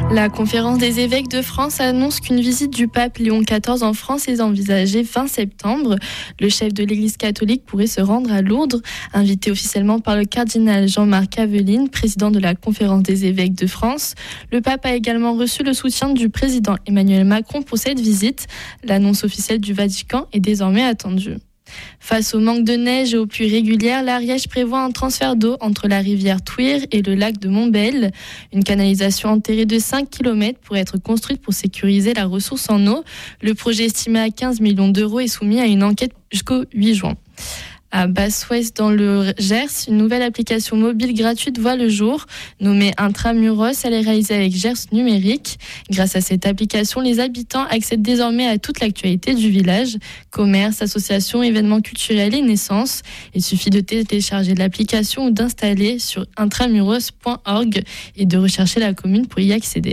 La conférence des évêques de France annonce qu'une visite du pape Léon XIV en France est envisagée fin septembre. Le chef de l'Église catholique pourrait se rendre à Lourdes, invité officiellement par le cardinal Jean-Marc Aveline, président de la conférence des évêques de France. Le pape a également reçu le soutien du président Emmanuel Macron pour cette visite. L'annonce officielle du Vatican est désormais attendue. Face au manque de neige et aux pluies régulières, l'Ariège prévoit un transfert d'eau entre la rivière Thouir et le lac de Montbel. Une canalisation enterrée de 5 km pourrait être construite pour sécuriser la ressource en eau. Le projet estimé à 15 millions d'euros est soumis à une enquête jusqu'au 8 juin. À Basse-Ouest, dans le Gers, une nouvelle application mobile gratuite voit le jour. Nommée Intramuros, elle est réalisée avec Gers Numérique. Grâce à cette application, les habitants accèdent désormais à toute l'actualité du village. Commerce, associations, événements culturels et naissances. Il suffit de télécharger l'application ou d'installer sur intramuros.org et de rechercher la commune pour y accéder.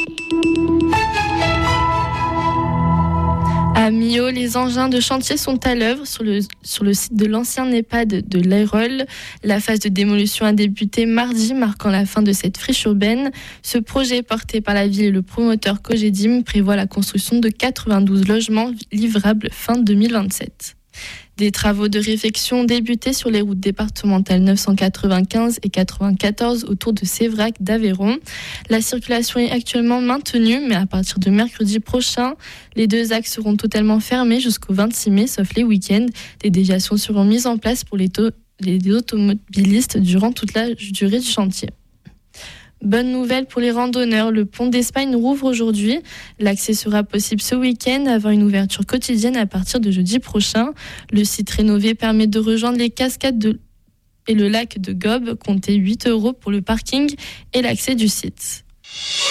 À Millau, les engins de chantier sont à l'œuvre sur le site de l'ancien EHPAD de l'Ayrol. La phase de démolition a débuté mardi, marquant la fin de cette friche urbaine. Ce projet, porté par la ville et le promoteur Cogedim, prévoit la construction de 92 logements livrables fin 2027. Des travaux de réfection ont débuté sur les routes départementales 995 et 94 autour de Sévrac d'Aveyron. La circulation est actuellement maintenue, mais à partir de mercredi prochain, les deux axes seront totalement fermés jusqu'au 26 mai, sauf les week-ends. Des déviations seront mises en place pour les automobilistes durant toute la durée du chantier. Bonne nouvelle pour les randonneurs, le pont d'Espagne rouvre aujourd'hui. L'accès sera possible ce week-end avant une ouverture quotidienne à partir de jeudi prochain. Le site rénové permet de rejoindre les cascades et le lac de Gob. Comptez 8 € pour le parking et l'accès du site.